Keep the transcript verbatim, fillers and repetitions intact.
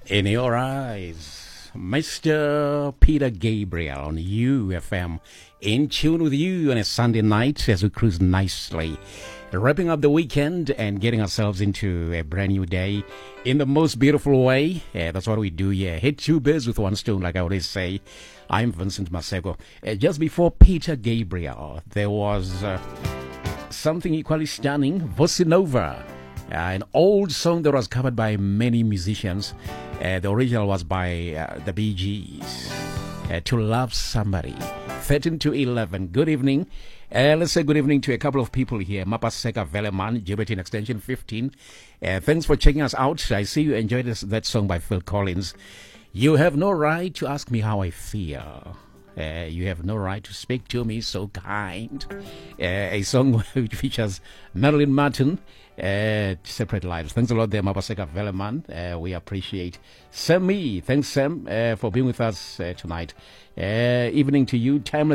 In your eyes, Mister Peter Gabriel on U F M, in tune with you on a Sunday night as we cruise nicely, wrapping up the weekend and getting ourselves into a brand new day in the most beautiful way. Yeah, that's what we do here. Hit two birds with one stone, like I always say. I'm Vincent Masego. Uh, just before Peter Gabriel, there was uh, something equally stunning, Bossa Nova. Uh, an old song that was covered by many musicians. Uh, the original was by uh, the Bee Gees. Uh, to Love Somebody. thirteen to eleven. Good evening. Uh, let's say good evening to a couple of people here. Mapaseka Veleman, Gilbertine Extension fifteen. Uh, thanks for checking us out. I see you enjoyed this, that song by Phil Collins. You have no right to ask me how I feel. Uh, you have no right to speak to me so kind. Uh, a song which features Marilyn Martin. Uh, separate lives. Thanks a lot there, Mapaseka Veleman. Uh, we appreciate Sammy. Thanks, Sam, uh, for being with us uh, tonight. Uh, evening to you. Timeless